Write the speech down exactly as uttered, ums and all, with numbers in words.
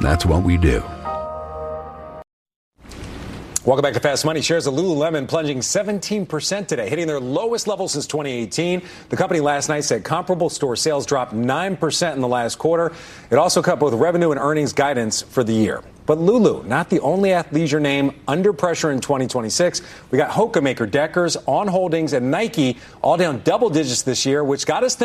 that's what we do. Welcome back to Fast Money. Shares of Lululemon plunging seventeen percent today, hitting their lowest level since twenty eighteen. The company last night said comparable store sales dropped nine percent in the last quarter. It also cut both revenue and earnings guidance for the year. But Lulu, not the only athleisure name under pressure in twenty twenty-six. We got hoka maker Deckers, On Holdings, and Nike all down double digits this year, which got us thinking.